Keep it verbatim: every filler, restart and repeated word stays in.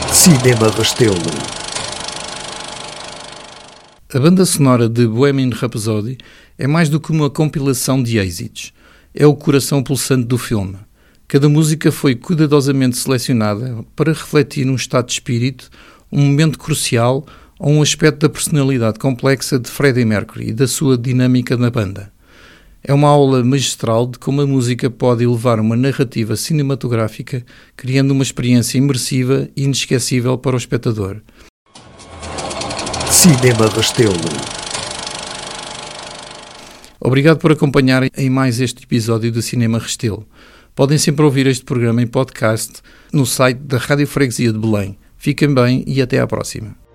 Cinema Restelo. A banda sonora de Bohemian Rhapsody é mais do que uma compilação de êxitos. É o coração pulsante do filme. Cada música foi cuidadosamente selecionada para refletir um estado de espírito, um momento crucial ou um aspecto da personalidade complexa de Freddie Mercury e da sua dinâmica na banda. É uma aula magistral de como a música pode elevar uma narrativa cinematográfica, criando uma experiência imersiva e inesquecível para o espectador. Cinema Restelo. Obrigado por acompanharem em mais este episódio do Cinema Restelo. Podem sempre ouvir este programa em podcast no site da Rádio Freguesia de Belém. Fiquem bem e até à próxima.